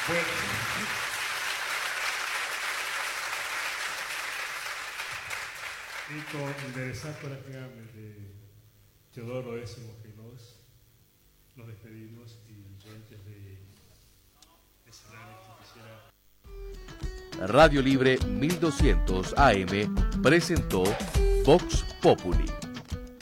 Bueno. Y con interesante de Teodoro S. Mojinos, nos despedimos y antes de cerrar quisiera... Radio Libre 1200 AM presentó Vox Populi.